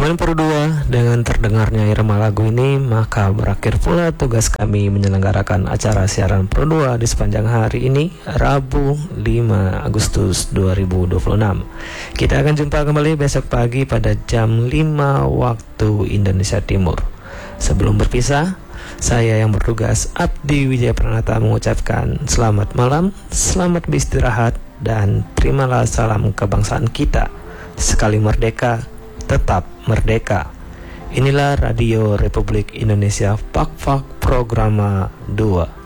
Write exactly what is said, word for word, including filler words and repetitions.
Sobat Pro dua, dengan terdengarnya irama lagu ini, maka berakhir pula tugas kami menyelenggarakan acara siaran Pro dua di sepanjang hari ini, Rabu lima Agustus dua ribu dua puluh enam. Kita akan jumpa kembali besok pagi pada jam lima waktu Indonesia Timur. Sebelum berpisah, saya yang bertugas Abdi Wijaya Pranata mengucapkan selamat malam, selamat beristirahat, dan terimalah salam kebangsaan kita. Sekali merdeka, tetap merdeka. Inilah Radio Republik Indonesia, Pak Pak Programa dua.